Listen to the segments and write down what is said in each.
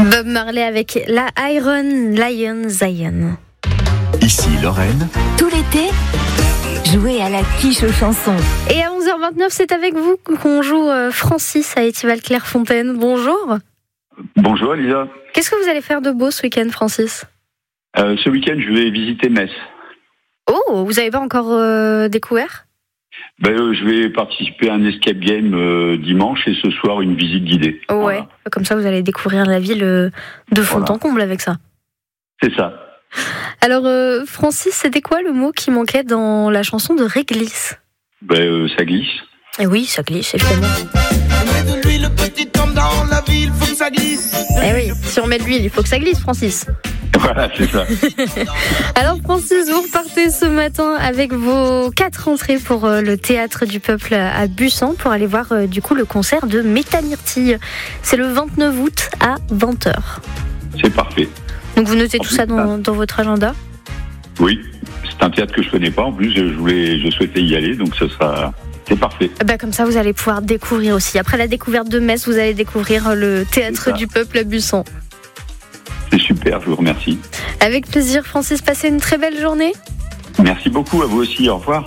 Bob Marley avec la Iron Lion Zion. Ici Lorraine. Tout l'été, jouez à la quiche aux chansons. Et à 11h29, c'est avec vous qu'on joue Francis à Étival-Clairefontaine. Bonjour. Bonjour Elisa. Qu'est-ce que vous allez faire de beau ce week-end, Francis ? Ce week-end, je vais visiter Metz. Oh, vous n'avez pas encore découvert ? Je vais participer à un escape game dimanche et ce soir une visite guidée. Ouais, Voilà. comme ça vous allez découvrir la ville de fond en comble avec ça. C'est ça. Alors Francis, c'était quoi le mot qui manquait dans la chanson de Réglisse ? Ça glisse. Eh oui, ça glisse, évidemment. Mets de l'huile, petit homme dans la ville, faut que ça glisse. Eh oui, si on met de l'huile, il faut que ça glisse, Francis. Voilà, c'est ça. Alors Francis, vous repartez ce matin avec vos 4 entrées pour le Théâtre du Peuple à Bussan pour aller voir du coup le concert de Métamyrtille. C'est le 29 août à 20h. C'est parfait. Donc vous notez tout ça dans votre agenda ? Oui, c'est un théâtre que je connais pas. En plus, je souhaitais y aller, donc c'est parfait. Comme ça, vous allez pouvoir découvrir aussi. Après la découverte de Metz, vous allez découvrir le Théâtre du Peuple à Bussan. C'est super, je vous remercie. Avec plaisir, Francis, passez une très belle journée. Merci beaucoup, à vous aussi, au revoir.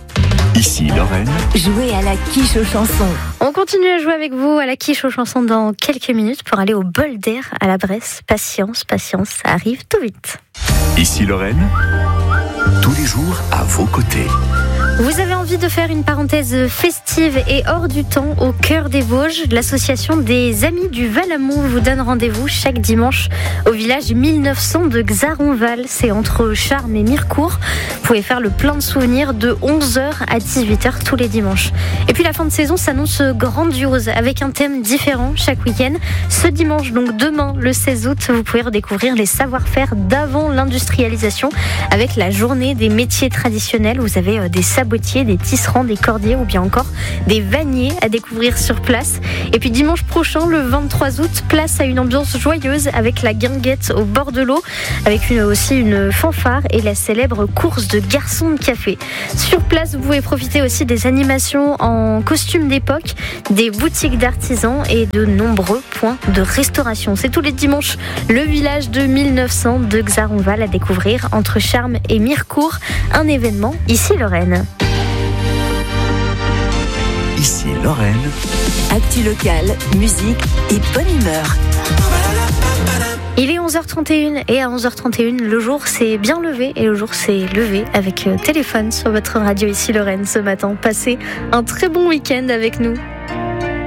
Ici Lorraine. Jouez à la quiche aux chansons. On continue à jouer avec vous à la quiche aux chansons dans quelques minutes pour aller au bol d'air à la Bresse. Patience, ça arrive tout vite. Ici Lorraine. Tous les jours à vos côtés. Vous avez envie de faire une parenthèse festive et hors du temps au cœur des Vosges. L'association des Amis du Val-Amont vous donne rendez-vous chaque dimanche au village 1900 de Xaronval. C'est entre Charmes et Mirecourt. Vous pouvez faire le plein de souvenirs de 11h à 18h tous les dimanches. Et puis la fin de saison s'annonce grandiose avec un thème différent chaque week-end. Ce dimanche, donc demain, le 16 août, vous pouvez redécouvrir les savoir-faire d'avant l'industrialisation avec la journée des métiers traditionnels. Vous avez des sabotiers, des tisserands, des cordiers ou bien encore des vanniers à découvrir sur place. Et puis dimanche prochain, le 23 août, place à une ambiance joyeuse avec la guinguette au bord de l'eau, avec aussi une fanfare et la célèbre course de garçons de café. Sur place, vous pouvez profiter aussi des animations en costume d'époque, des boutiques d'artisans et de nombreux points de restauration. C'est tous les dimanches le village de 1900 de Xaronval à découvrir entre Charmes et Mirecourt. Un événement ici Lorraine. Ici Lorraine. Actu locale, musique et bonne humeur. Il est 11h31 et à 11h31, le jour s'est bien levé et le jour s'est levé avec Téléphone sur votre radio ici Lorraine ce matin. Passez un très bon week-end avec nous.